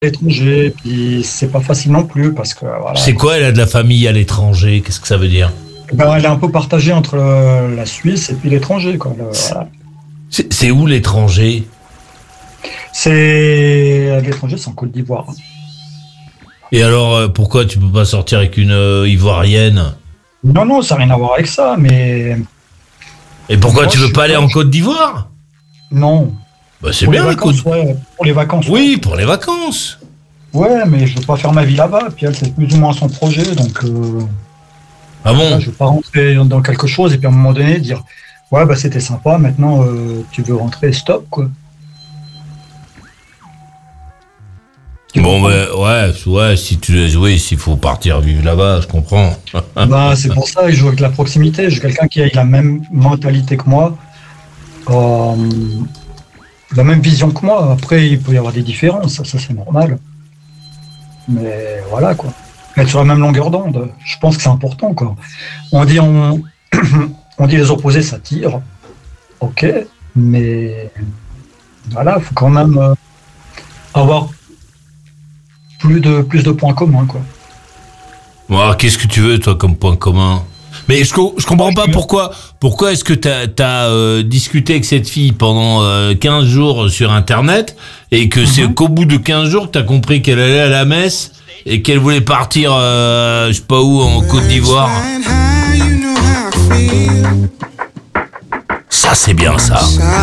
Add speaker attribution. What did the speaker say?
Speaker 1: l'étranger, puis c'est pas facile non plus parce que voilà.
Speaker 2: C'est quoi, elle a de la famille à l'étranger? Qu'est-ce que ça veut dire?
Speaker 1: Ben, elle est un peu partagée entre la Suisse et puis l'étranger, quoi. Voilà.
Speaker 2: C'est où l'étranger?
Speaker 1: L'étranger, c'est en Côte d'Ivoire.
Speaker 2: Et alors, pourquoi tu peux pas sortir avec une Ivoirienne?
Speaker 1: Non, non, ça n'a rien à voir avec ça, mais
Speaker 2: Et pourquoi
Speaker 1: moi,
Speaker 2: tu
Speaker 1: je
Speaker 2: veux
Speaker 1: suis
Speaker 2: pas aller
Speaker 1: pas.
Speaker 2: en Côte d'Ivoire?
Speaker 1: Non.
Speaker 2: Bah c'est
Speaker 1: Pour les
Speaker 2: bien, écoute.
Speaker 1: vacances, ouais. Pour les vacances, ouais.
Speaker 2: Oui, pour les vacances.
Speaker 1: Ouais, mais je veux pas faire ma vie là-bas. Puis elle, c'est plus ou moins son projet, donc
Speaker 2: Ah
Speaker 1: voilà,
Speaker 2: bon?
Speaker 1: je veux pas rentrer dans quelque chose et puis à un moment donné dire, ouais, bah c'était sympa. Maintenant, tu veux rentrer, stop, quoi. Tu
Speaker 2: Bon,
Speaker 1: comprends?
Speaker 2: ouais, si oui, s'il faut partir vivre là-bas, je comprends.
Speaker 1: Bah, c'est pour ça que je joue avec la proximité. Je suis quelqu'un qui a la même mentalité que moi, euh, la même vision que moi. Après, il peut y avoir des différences, ça c'est normal. Mais voilà, quoi. Être sur la même longueur d'onde, je pense que c'est important, quoi. On dit, on dit les opposés s'attirent, ok, mais voilà, il faut quand même avoir plus de points communs, quoi.
Speaker 2: Bon, qu'est-ce que tu veux, toi, comme point commun? Mais je comprends pas pourquoi est-ce que t'as discuté avec cette fille pendant 15 jours sur Internet et que c'est qu'au bout de 15 jours que t'as compris qu'elle allait à la messe et qu'elle voulait partir, je sais pas où, en Côte d'Ivoire. Ça, c'est bien, ça.